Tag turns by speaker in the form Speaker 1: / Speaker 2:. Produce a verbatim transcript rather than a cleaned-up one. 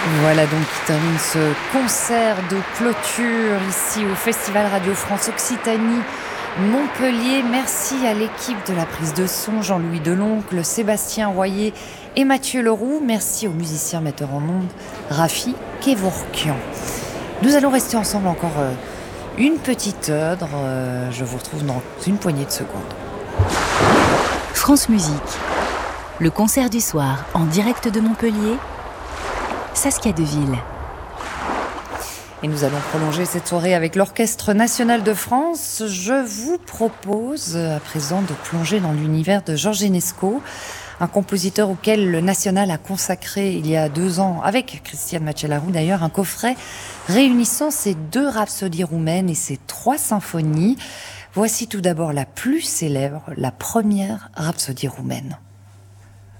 Speaker 1: Voilà donc qui termine ce concert de clôture ici au Festival Radio France Occitanie Montpellier. Merci à l'équipe de la prise de son, Jean-Louis Deloncle, Sébastien Royer et Mathieu Leroux. Merci aux musiciens metteurs en ondes, Rafi Kevorkian. Nous allons rester ensemble encore une petite heure. Je vous retrouve dans une poignée de secondes.
Speaker 2: France Musique, le concert du soir en direct de Montpellier, Saskia Deville.
Speaker 1: Et nous allons prolonger cette soirée avec l'Orchestre National de France. Je vous propose à présent de plonger dans l'univers de Georges Enesco, un compositeur auquel le National a consacré il y a deux ans, avec Christiane Macellaro d'ailleurs, un coffret réunissant ses deux rhapsodies roumaines et ses trois symphonies. Voici tout d'abord la plus célèbre, la première rhapsodie roumaine.